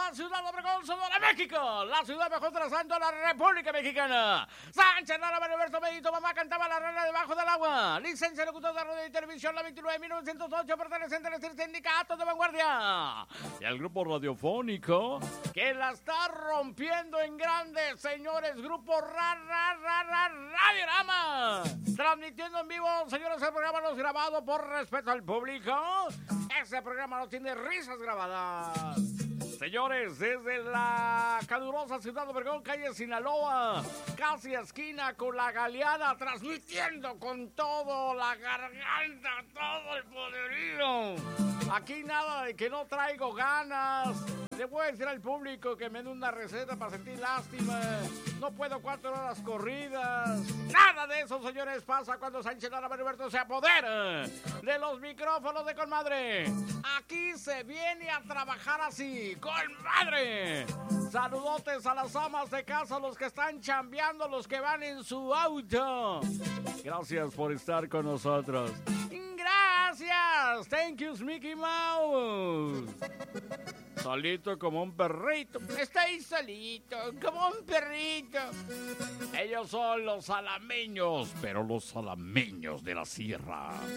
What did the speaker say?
la ciudad de Obregón, Sonora, México, la ciudad mejor trazando la República Mexicana. Sánchez Lara, Alberto Medito, mamá cantaba la rana debajo del agua. Licencia locutor de radio y televisión, la 29.908, perteneciente al sindicato de vanguardia. Y al grupo radiofónico que la está rompiendo en grande, señores, grupo Radiorama. Transmitiendo en vivo, señores, el programa no es grabado por respeto al público. Ese programa no tiene risas grabadas. Señores, desde la calurosa ciudad de Obregón, calle Sinaloa, casi esquina con la Galeana, transmitiendo con todo, la garganta, todo el poderío. Aquí nada de que no traigo ganas. Le voy a decir al público que me dé una receta para sentir lástima. No puedo 4 horas corridas. Nada de eso, señores, pasa cuando Sánchez Lara Alberto se apodera de los micrófonos de Colmadre. Aquí se viene a trabajar así, Colmadre. Saludotes a las amas de casa, los que están chambeando, los que van en su auto. Gracias por estar con nosotros. Gracias. Thank you, Mickey Mouse. Solito como un perrito. Estoy solito como un perrito. Ellos son los salameños, pero los salameños de la sierra.